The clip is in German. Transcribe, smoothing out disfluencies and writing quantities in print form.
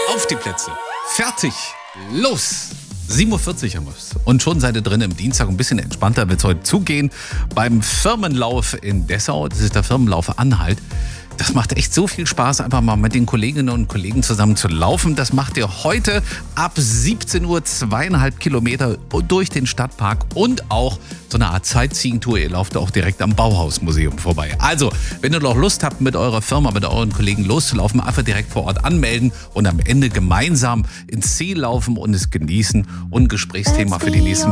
Auf die Plätze. Fertig. Los. 7:40 Uhr haben wir es. Und schon seid ihr drin im Dienstag. Ein bisschen entspannter wird es heute zugehen. Beim Firmenlauf in Dessau. Das ist der Firmenlauf Anhalt. Das macht echt so viel Spaß, einfach mal mit den Kolleginnen und Kollegen zusammen zu laufen. Das macht ihr heute ab 17 Uhr 2,5 Kilometer durch den Stadtpark und auch so eine Art Sightseeing-Tour. Ihr lauft auch direkt am Bauhausmuseum vorbei. Also, wenn ihr noch Lust habt, mit eurer Firma, mit euren Kollegen loszulaufen, einfach direkt vor Ort anmelden und am Ende gemeinsam ins Ziel laufen und es genießen und ein Gesprächsthema für die nächsten